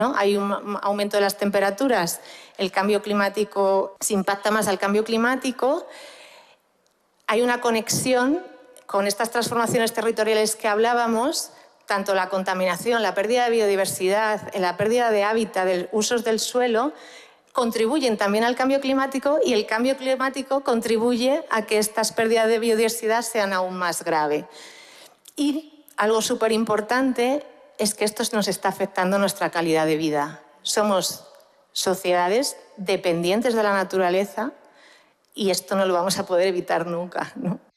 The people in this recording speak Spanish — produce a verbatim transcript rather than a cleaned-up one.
¿no? Hay un aumento de las temperaturas, el cambio climático se impacta más al cambio climático. Hay una conexión con estas transformaciones territoriales que hablábamos, tanto la contaminación, la pérdida de biodiversidad, la pérdida de hábitat, de usos del suelo, contribuyen también al cambio climático y el cambio climático contribuye a que estas pérdidas de biodiversidad sean aún más graves. Y algo súper importante es que esto nos está afectando nuestra calidad de vida. Somos sociedades dependientes de la naturaleza y esto no lo vamos a poder evitar nunca, ¿no?